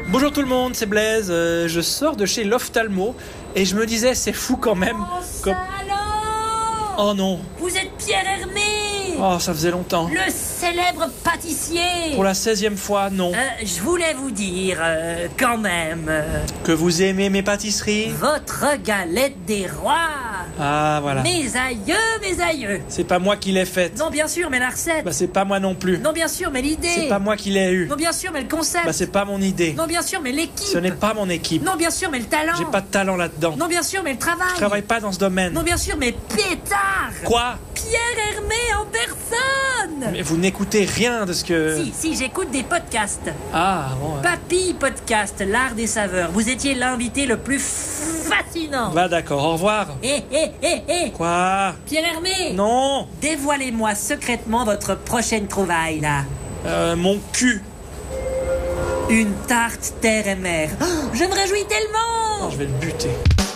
Bonjour tout le monde, c'est Blaise. Je sors de chez l'ophtalmo et je me disais, c'est fou quand même. Oh, salaud! Oh non. Vous êtes Pierre Hermé! Oh, ça faisait longtemps. Le célèbre pâtissier! Pour la 16e fois, non. Je voulais vous dire, quand même, Que vous aimez mes pâtisseries? votre galette des rois! Ah, voilà. Mes aïeux! C'est pas moi qui l'ai faite. Non, bien sûr, mais la recette! Bah, c'est pas moi non plus. Non, bien sûr, mais l'idée! C'est pas moi qui l'ai eu. Non, bien sûr, mais le concept! Bah, c'est pas mon idée. Non, bien sûr, mais l'équipe! Ce n'est pas mon équipe. Non, bien sûr, mais le talent! J'ai pas de talent là-dedans. Non, bien sûr, mais le travail! Je travaille pas dans ce domaine. Non, bien sûr, mais pétard! Quoi? Pierre Hermé en personne! Mais vous n'écoutez rien de ce que... Si, j'écoute des podcasts. Ah, bon. Papy Podcast, l'art des saveurs. Vous étiez l'invité le plus fascinant. Bah d'accord, au revoir. Hé, Quoi? Pierre Hermé! Non. Dévoilez-moi secrètement votre prochaine trouvaille, là. Mon cul. Une tarte terre et mer. Oh, je me réjouis tellement! Oh, je vais le buter.